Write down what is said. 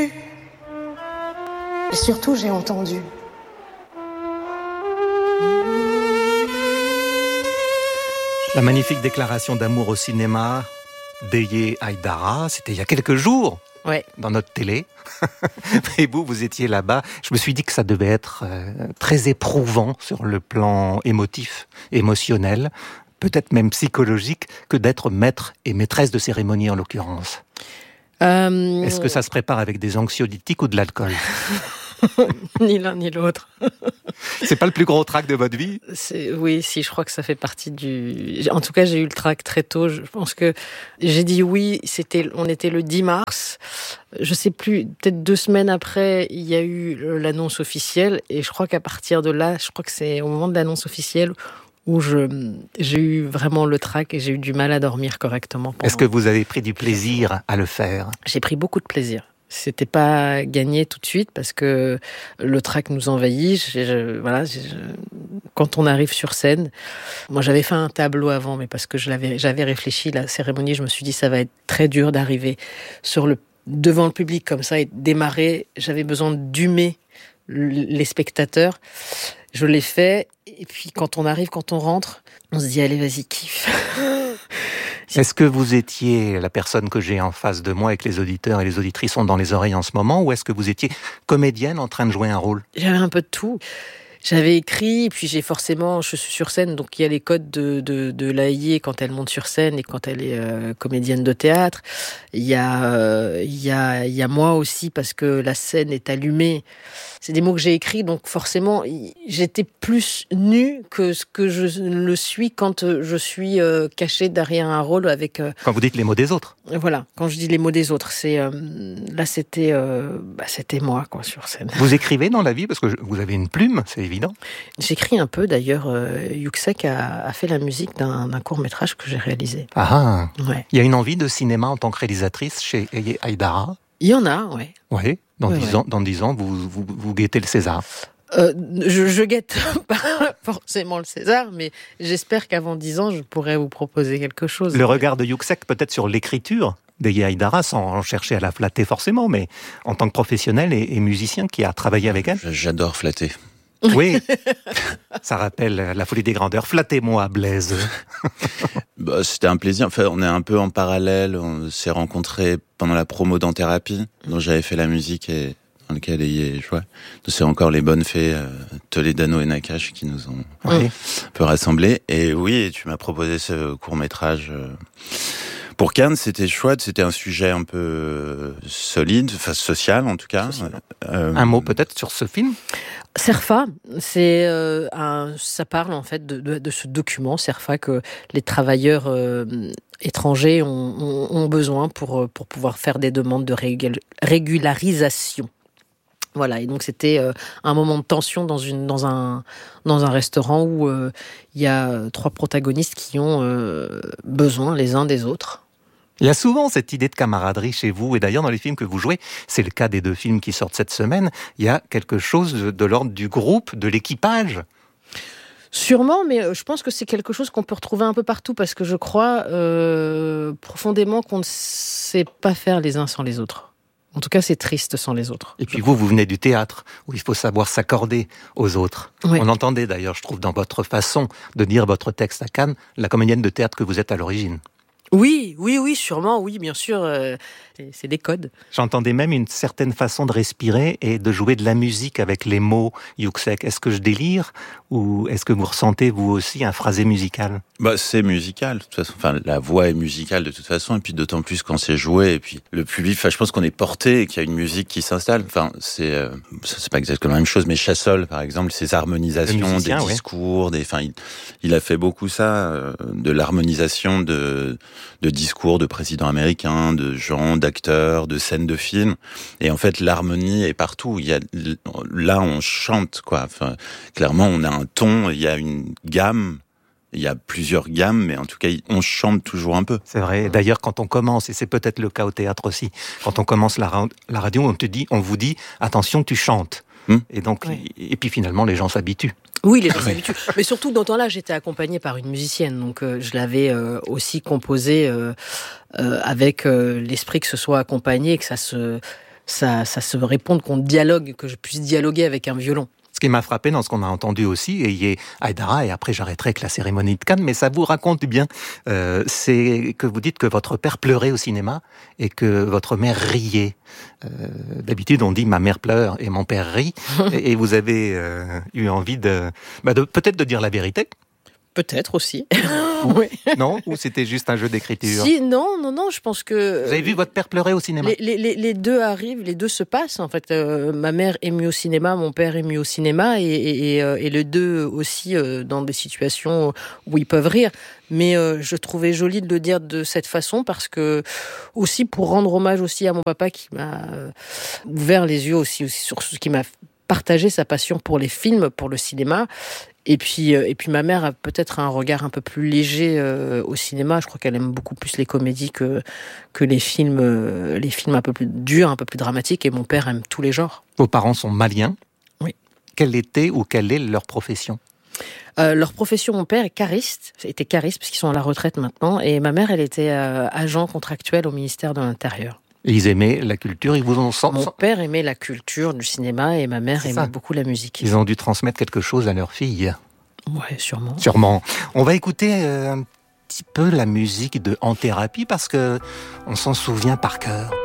Et surtout, j'ai entendu. La magnifique déclaration d'amour au cinéma d'Eye Haïdara, c'était il y a quelques jours. Ouais. Dans notre télé. Et vous étiez là-bas. Je me suis dit que ça devait être très éprouvant sur le plan émotif, émotionnel, peut-être même psychologique, que d'être maître et maîtresse de cérémonie en l'occurrence. Est-ce que ça se prépare avec des anxiolytiques ou de l'alcool ? Ni l'un ni l'autre. C'est pas le plus gros trac de votre vie ? Oui, si, je crois que ça fait partie du... En tout cas, j'ai eu le trac très tôt. Je pense que j'ai dit oui, on était le 10 mars. Je sais plus, peut-être 2 semaines après, il y a eu l'annonce officielle. Et je crois qu'à partir de là, je crois que c'est au moment de l'annonce officielle où j'ai eu vraiment le trac et j'ai eu du mal à dormir correctement. Est-ce que vous avez pris du plaisir à le faire ? J'ai pris beaucoup de plaisir. C'était pas gagné tout de suite parce que le trac nous envahit. Quand on arrive sur scène, moi j'avais fait un tableau avant, mais parce que j'avais réfléchi la cérémonie, je me suis dit ça va être très dur d'arriver devant le public comme ça et de démarrer. J'avais besoin d'humer les spectateurs. Je l'ai fait et puis quand on rentre, on se dit allez vas-y kiffe. Est-ce que vous étiez la personne que j'ai en face de moi et que les auditeurs et les auditrices ont dans les oreilles en ce moment, ou est-ce que vous étiez comédienne en train de jouer un rôle ? J'avais un peu de tout. J'avais écrit, et puis je suis sur scène, donc il y a les codes de l'AIE quand elle monte sur scène et quand elle est comédienne de théâtre. Il y a moi aussi parce que la scène est allumée. C'est des mots que j'ai écrits, donc forcément, j'étais plus nue que ce que je le suis quand je suis cachée derrière un rôle avec... Quand vous dites les mots des autres. Voilà, quand je dis les mots des autres, là c'était moi quoi sur scène. Vous écrivez dans la vie parce que vous avez une plume, c'est évident. J'écris un peu d'ailleurs. Yuxek a fait la musique d'un court-métrage que j'ai réalisé. Ah, ouais. Il y a une envie de cinéma en tant que réalisatrice chez Eye Haïdara. Il y en a, ouais. Oui, dans 10 ans, vous guettez le César. Je guette pas forcément le César, mais j'espère qu'avant 10 ans, je pourrai vous proposer quelque chose. Le regard de Yuxek peut-être sur l'écriture d'Eye Haïdara, sans chercher à la flatter forcément, mais en tant que professionnel et musicien qui a travaillé avec elle. J'adore flatter. Oui, ça rappelle la folie des grandeurs. Flattez-moi, Blaise. C'était un plaisir. Enfin, on est un peu en parallèle. On s'est rencontrés pendant la promo d'En-Thérapie, dont j'avais fait la musique et dans lequel il est joué. C'est encore les bonnes fées Toledano et Nakash qui nous ont un peu rassemblés. Et oui, tu m'as proposé ce court-métrage pour Cannes. C'était chouette. C'était un sujet un peu solide, enfin social en tout cas. Un mot peut-être sur ce film ? CERFA, ça parle en fait de ce document CERFA que les travailleurs étrangers ont besoin pour pouvoir faire des demandes de régularisation. Voilà, et donc c'était un moment de tension dans un restaurant où il y a 3 protagonistes qui ont besoin les uns des autres. Il y a souvent cette idée de camaraderie chez vous, et d'ailleurs dans les films que vous jouez, c'est le cas des 2 films qui sortent cette semaine, il y a quelque chose de l'ordre du groupe, de l'équipage. Sûrement, mais je pense que c'est quelque chose qu'on peut retrouver un peu partout, parce que je crois profondément qu'on ne sait pas faire les uns sans les autres. En tout cas, c'est triste sans les autres. Et puis vous venez du théâtre, où il faut savoir s'accorder aux autres. Oui. On entendait d'ailleurs, je trouve, dans votre façon de dire votre texte à Cannes, la comédienne de théâtre que vous êtes à l'origine. Oui, sûrement, oui, bien sûr, c'est des codes. J'entendais même une certaine façon de respirer et de jouer de la musique avec les mots, Yuxek. Est-ce que je délire ou est-ce que vous ressentez vous aussi un phrasé musical ? C'est musical, de toute façon. Enfin, la voix est musicale de toute façon, et puis d'autant plus quand c'est joué, et puis le public. Enfin, je pense qu'on est porté et qu'il y a une musique qui s'installe. Enfin, c'est pas exactement la même chose, mais Chassol, par exemple, ses harmonisations, des discours, il a fait beaucoup ça, de l'harmonisation de discours de présidents américains, de gens, d'acteurs, de scènes de films. Et en fait, l'harmonie est partout. Là, on chante, quoi. Enfin, clairement, on a un ton, il y a une gamme. Il y a plusieurs gammes, mais en tout cas, on chante toujours un peu. C'est vrai. D'ailleurs, quand on commence, et c'est peut-être le cas au théâtre aussi, quand on commence la radio, on vous dit, attention, tu chantes. Et donc, et puis finalement, les gens s'habituent. Oui, les gens s'habituent. Mais surtout, dans ce temps-là, j'étais accompagnée par une musicienne, donc je l'avais aussi composé avec l'esprit que ce soit accompagné, que ça ça se réponde, qu'on dialogue, que je puisse dialoguer avec un violon. Ce qui m'a frappé dans ce qu'on a entendu aussi, et Haïdara, et après j'arrêterai avec la cérémonie de Cannes, mais ça vous raconte bien, c'est que vous dites que votre père pleurait au cinéma et que votre mère riait. D'habitude on dit ma mère pleure et mon père rit, et vous avez eu envie de peut-être de dire la vérité. Peut-être aussi. Oui. Non? Ou c'était juste un jeu d'écriture? Si, non, je pense que... Vous avez vu votre père pleurer au cinéma? Les deux arrivent, les deux se passent. En fait, ma mère est mieux au cinéma, mon père est mieux au cinéma, et les deux aussi dans des situations où ils peuvent rire. Mais je trouvais joli de le dire de cette façon parce que, aussi pour rendre hommage aussi à mon papa qui m'a ouvert les yeux aussi sur ce qui m'a partagé sa passion pour les films, pour le cinéma. Et puis ma mère a peut-être un regard un peu plus léger au cinéma. Je crois qu'elle aime beaucoup plus les comédies que les films un peu plus durs, un peu plus dramatiques. Et mon père aime tous les genres. Vos parents sont maliens? Oui. Quelle est leur profession? Leur profession, mon père était cariste parce qu'ils sont à la retraite maintenant. Et ma mère, elle était agent contractuel au ministère de l'Intérieur. Et ils aimaient la culture, ils vous ont... Mon père aimait la culture du cinéma et ma mère aimait beaucoup la musique. Ils ont dû transmettre quelque chose à leur fille. Ouais, sûrement. Sûrement. On va écouter un petit peu la musique de En Thérapie parce que on s'en souvient par cœur.